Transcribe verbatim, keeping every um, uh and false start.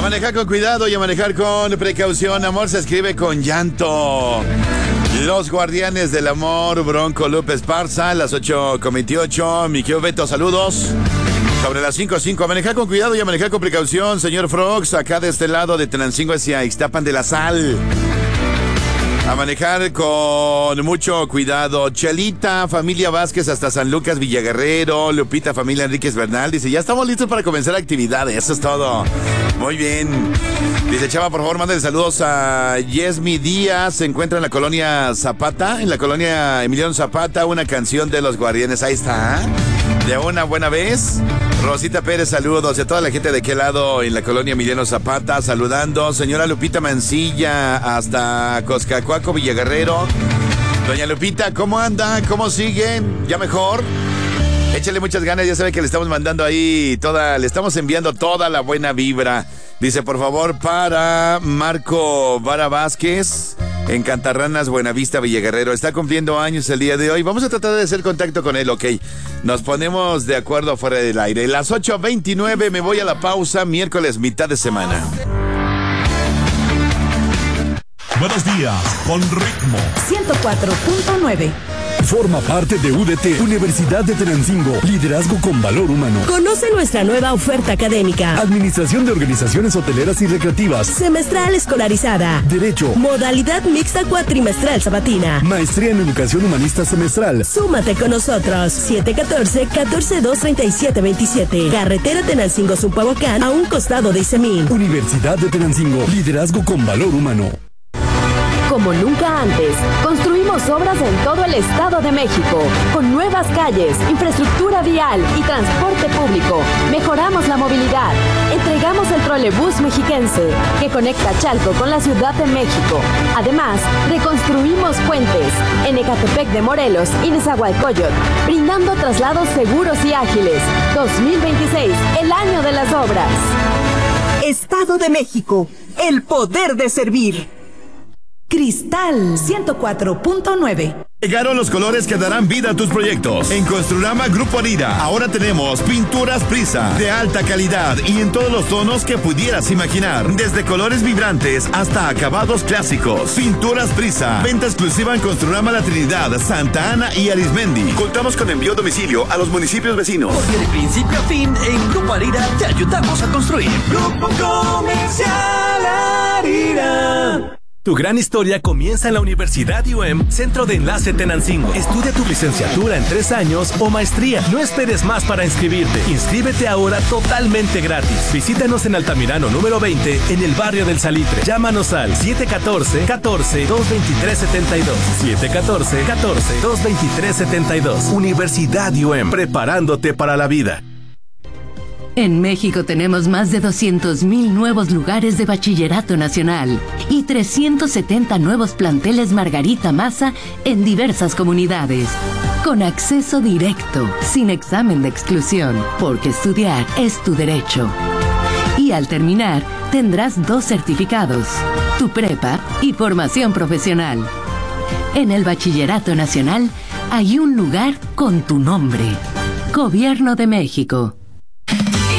manejar con cuidado y a manejar con precaución. Amor se escribe con llanto. Los Guardianes del Amor, Bronco Lupe Esparza, las ocho con veintiocho. Mi querido Beto, saludos. Sobre las cinco cinco, a manejar con cuidado y a manejar con precaución. Señor Frogs, acá de este lado de Tenancingo hacia Ixtapan de la Sal. A manejar con mucho cuidado. Chelita, familia Vázquez hasta San Lucas, Villaguerrero. Lupita, familia Enríquez Bernal. Dice, ya estamos listos para comenzar actividades. Eso es todo. Muy bien. Dice, Chava, por favor, mándale saludos a Yesmi Díaz. Se encuentra en la colonia Zapata, en la colonia Emiliano Zapata, una canción de Los Guardianes. Ahí está. De una buena vez. Rosita Pérez, saludos. Y a toda la gente de aquel lado en la colonia Emiliano Zapata, saludando. Señora Lupita Mancilla, hasta Coscacuaco, Villaguerrero. Doña Lupita, ¿cómo anda? ¿Cómo sigue? ¿Ya mejor? Échale muchas ganas, ya sabe que le estamos mandando ahí toda, le estamos enviando toda la buena vibra. Dice, por favor, para Marco Vara Vázquez, en Cantarranas, Buenavista, Villaguerrero. Está cumpliendo años el día de hoy. Vamos a tratar de hacer contacto con él, ok. Nos ponemos de acuerdo fuera del aire. Las ocho veintinueve, me voy a la pausa, miércoles, mitad de semana. Buenos días, con ritmo. ciento cuatro punto nueve. Forma parte de U D T, Universidad de Tenancingo, liderazgo con valor humano. Conoce nuestra nueva oferta académica. Administración de organizaciones hoteleras y recreativas. Semestral escolarizada. Derecho. Modalidad mixta cuatrimestral sabatina. Maestría en educación humanista semestral. Súmate con nosotros. siete uno cuatro, uno cuatro dos, tres siete dos siete. Carretera Tenancingo-Zumpahuacán, a un costado de Isemín. Universidad de Tenancingo, liderazgo con valor humano. Como nunca antes, construimos obras en todo el Estado de México, con nuevas calles, infraestructura vial y transporte público. Mejoramos la movilidad. Entregamos el trolebús mexiquense, que conecta Chalco con la Ciudad de México. Además, reconstruimos puentes en Ecatepec de Morelos y Nezahualcóyotl, brindando traslados seguros y ágiles. dos mil veintiséis, el año de las obras. Estado de México, el poder de servir. Cristal ciento cuatro punto nueve. Llegaron los colores que darán vida a tus proyectos. En Construrama Grupo Arira, ahora tenemos pinturas Prisa de alta calidad y en todos los tonos que pudieras imaginar. Desde colores vibrantes hasta acabados clásicos. Pinturas Prisa. Venta exclusiva en Construrama La Trinidad, Santa Ana y Arismendi. Contamos con envío a domicilio a los municipios vecinos. Porque de principio a fin, en Grupo Arira te ayudamos a construir. Grupo Comercial Arira. Tu gran historia comienza en la Universidad U E M, Centro de Enlace Tenancingo. Estudia tu licenciatura en tres años o maestría. No esperes más para inscribirte. Inscríbete ahora totalmente gratis. Visítanos en Altamirano número veinte, en el barrio del Salitre. Llámanos al siete uno cuatro, uno cuatro dos dos tres siete dos. siete uno cuatro, uno cuatro dos dos tres siete dos. Universidad U E M, preparándote para la vida. En México tenemos más de doscientos mil nuevos lugares de bachillerato nacional y trescientos setenta nuevos planteles Margarita Maza en diversas comunidades. Con acceso directo, sin examen de exclusión, porque estudiar es tu derecho. Y al terminar, tendrás dos certificados, tu prepa y formación profesional. En el Bachillerato Nacional hay un lugar con tu nombre. Gobierno de México.